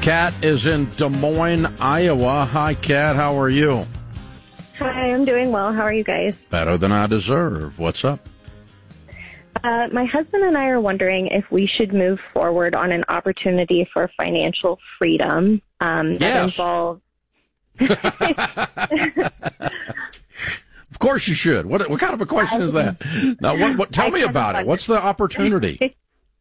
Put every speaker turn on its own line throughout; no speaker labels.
Kat is in Des Moines, Iowa. Hi, Kat. How are you?
Hi, I'm doing well. How are you guys?
Better than I deserve. What's up?
My husband and I are wondering if we should move forward on an opportunity for financial freedom that involves...
Of course you should. What kind of a question is that? Now, tell me about it. What's the opportunity?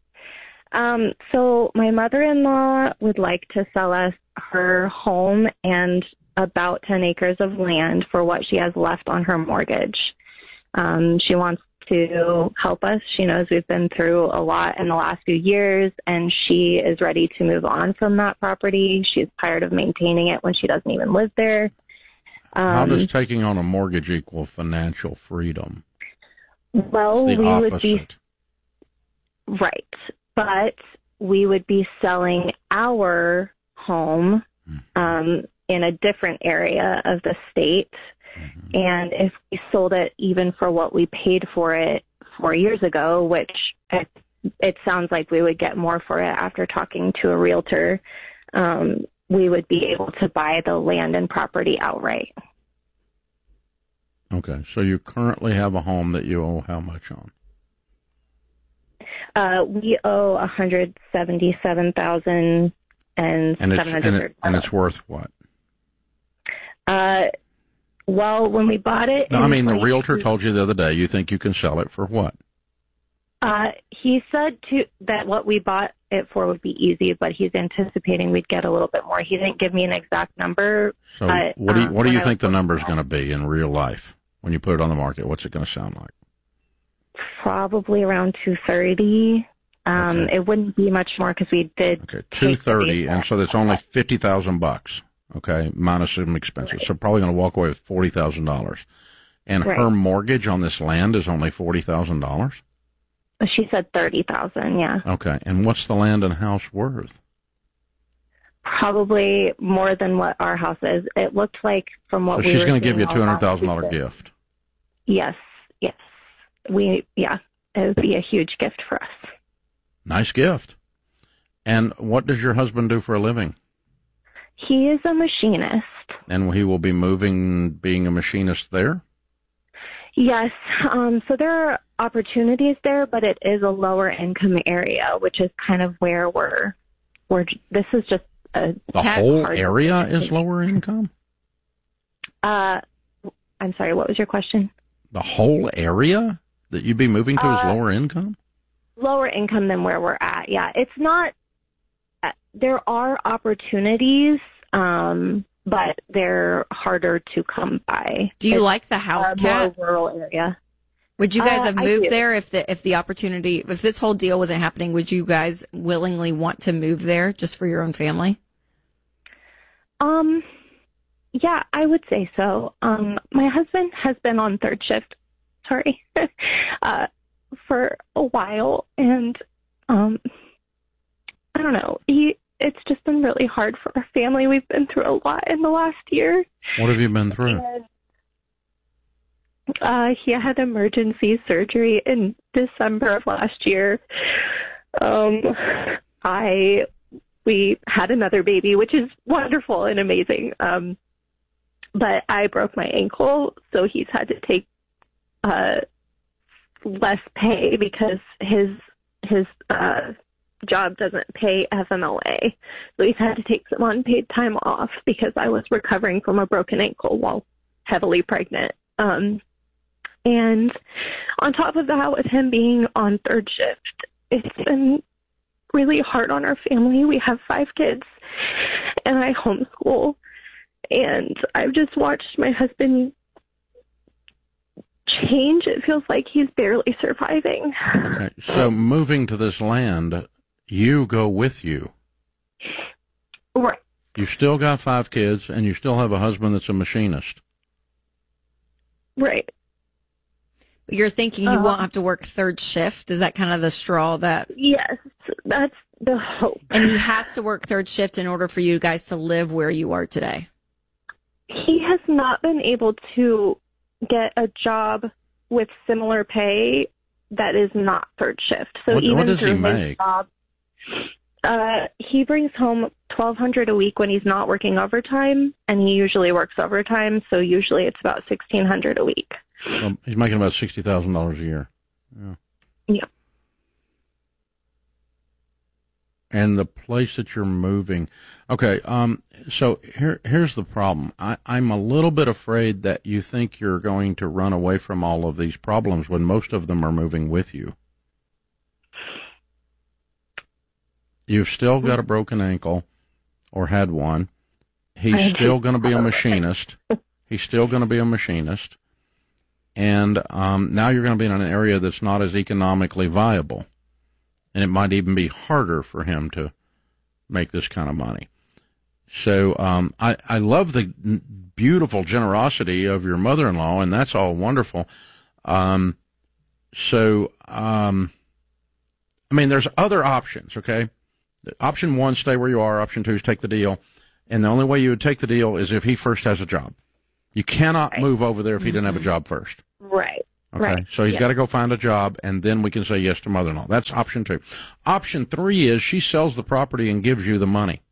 So my mother-in-law would like to sell us her home and about 10 acres of land for what she has left on her mortgage. She wants to help us. She knows we've been through a lot in the last few years, and she is ready to move on from that property. She's tired of maintaining it when she doesn't even live there.
How does taking on a mortgage equal financial freedom?
Well,
it's the opposite.
Would be right, but we would be selling our home in a different area of the state. Mm-hmm. And if we sold it even for what we paid for it 4 years ago, which it sounds like we would get more for it after talking to a realtor, we would be able to buy the land and property outright.
Okay, so you currently have a home that you owe how much on?
We owe $177,700.
And it's worth what?
Well, when we bought it...
No, I mean, the realtor told you the other day you think you can sell it for what?
He said that what we bought it for would be easy, but he's anticipating we'd get a little bit more. He didn't give me an exact number.
So what do you think the number's going to be in real life when you put it on the market? What's it going to sound like?
Probably around $230. Okay. It wouldn't be much more because we did.
Okay, $230, and so that's only $50,000. Okay, minus some expenses. Right. So probably going to walk away with $40,000. And right. Her mortgage on this land is only $40,000?
She said $30,000, yeah.
Okay, and what's the land and house worth?
Probably more than what our house is. It looked like from what we were
So she's going to give you a $200,000 gift?
Yes. It would be a huge gift for us.
Nice gift. And what does your husband do for a living?
He is a machinist.
And he will be moving, being a machinist there?
Yes. So there are opportunities there, but it is a lower income area, which is kind of where we're this is just a...
The whole area is lower income?
I'm sorry, what was your question?
The whole area that you'd be moving to is lower income?
Lower income than where we're at, yeah. It's not... There are opportunities, but they're harder to come by.
Do you like the house, Kat?
More rural area.
Would you guys have moved there if the opportunity, if this whole deal wasn't happening? Would you guys willingly want to move there just for your own family?
Yeah, I would say so. My husband has been on third shift, for a while, and I don't know. It's just been really hard for our family. We've been through a lot in the last year.
What have you been through?
He had emergency surgery in December of last year. We had another baby, which is wonderful and amazing. But I broke my ankle, so he's had to take less pay because his job doesn't pay FMLA. So he's had to take some unpaid time off because I was recovering from a broken ankle while heavily pregnant. And on top of that, with him being on third shift, it's been really hard on our family. We have 5 kids, and I homeschool. And I've just watched my husband change. It feels like he's barely surviving.
Okay, so moving to this land, you go with you.
Right.
You still got 5 kids, and you still have a husband that's a machinist.
Right.
You're thinking he won't have to work third shift? Is that kind of the straw that...
Yes, that's the hope.
And he has to work third shift in order for you guys to live where you are today?
He has not been able to get a job with similar pay that is not third shift. So
what does he make?
Job, He brings home $1,200 a week when he's not working overtime, and he usually works overtime, so usually it's about $1,600 a week.
Well, he's making about $60,000 a year. Yeah.
Yeah.
And the place that you're moving, okay. So here's the problem. I'm a little bit afraid that you think you're going to run away from all of these problems when most of them are moving with you. You've still got a broken ankle, or had one. He's still going to be a machinist. He's still going to be a machinist. And now you're going to be in an area that's not as economically viable. And it might even be harder for him to make this kind of money. So I love the beautiful generosity of your mother-in-law, and that's all wonderful. I mean, there's other options, okay? Option 1, stay where you are. Option 2 is take the deal. And the only way you would take the deal is if he first has a job. You cannot move over there if he didn't have a job first.
Right.
Okay,
right.
So he's got to go find a job, and then we can say yes to mother-in-law. That's option 2. Option 3 is she sells the property and gives you the money.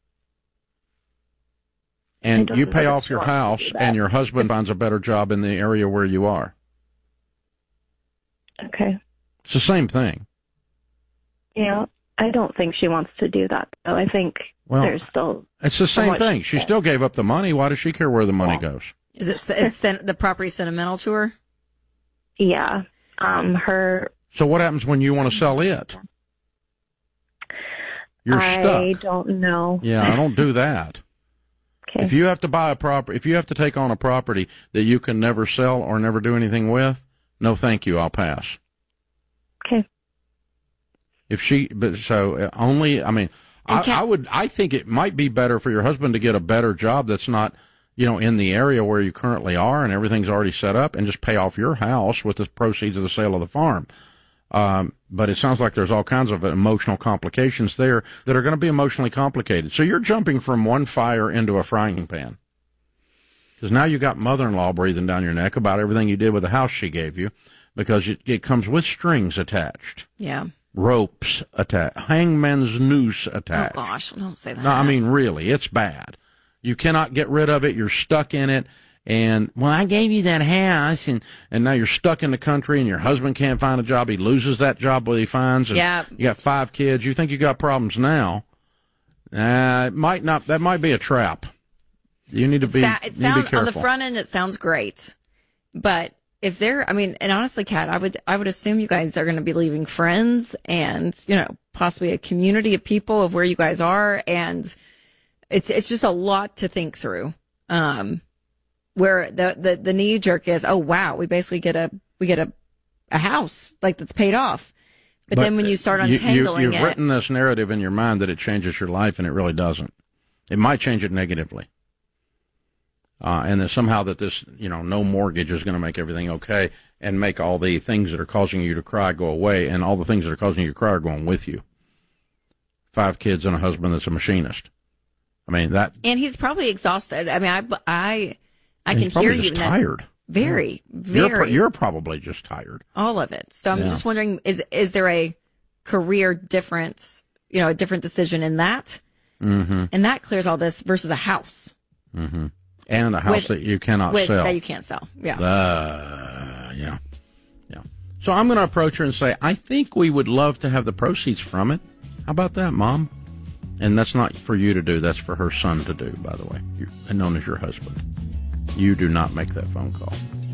And you pay off your house, and your husband finds a better job in the area where you are.
Okay.
It's the same thing.
Yeah, I don't think she wants to do that, though. I think there's still...
It's the same thing. She still gave up the money. Why does she care where the money goes?
Is it's the property sentimental to her?
Yeah.
So what happens when you want to sell it? You're stuck.
I don't know.
Yeah, I don't do that.
Okay.
If you have to buy if you have to take on a property that you can never sell or never do anything with, no thank you, I'll pass.
Okay.
I think it might be better for your husband to get a better job that's not, in the area where you currently are and everything's already set up, and just pay off your house with the proceeds of the sale of the farm. But it sounds like there's all kinds of emotional complications there that are going to be emotionally complicated. So you're jumping from one fire into a frying pan. Because now you got mother-in-law breathing down your neck about everything you did with the house she gave you, because it comes with strings attached.
Yeah.
Ropes attached. Hangman's noose attached.
Oh, gosh, don't say that.
No, I mean, really, it's bad. You cannot get rid of it. You're stuck in it. And, well, I gave you that house, and now you're stuck in the country, and your husband can't find a job. He loses that job when he finds, and you got 5 kids. You think you got problems now. That might be a trap. You need to be careful.
On the front end, it sounds great. But if and honestly, Kat, I would assume you guys are going to be leaving friends and, possibly a community of people of where you guys are. And it's just a lot to think through. Where the knee jerk is, oh wow, we basically get a house that's paid off. But then when you start untangling
you've written this narrative in your mind that it changes your life, and it really doesn't. It might change it negatively. And that somehow that this, no mortgage is going to make everything okay and make all the things that are causing you to cry go away, and all the things that are causing you to cry are going with you. 5 kids and a husband that's a machinist. I mean, that. And
he's probably exhausted. I mean, I
can
hear you.
Just tired.
Very, very.
You're probably just tired.
All of it. So I'm just wondering, is there a career difference, a different decision in that? Mm-hmm. And that clears all this versus a house.
Mm-hmm. And a house that you cannot sell.
That you can't sell. Yeah.
Yeah. So I'm going to approach her and say, I think we would love to have the proceeds from it. How about that, Mom? And that's not for you to do. That's for her son to do, by the way, known as your husband. You do not make that phone call.